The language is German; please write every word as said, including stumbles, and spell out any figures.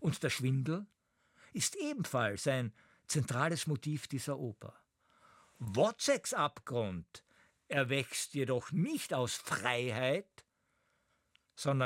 Und der Schwindel ist ebenfalls ein zentrales Motiv dieser Oper. Wozzegs Abgrund erwächst jedoch nicht aus Freiheit, sondern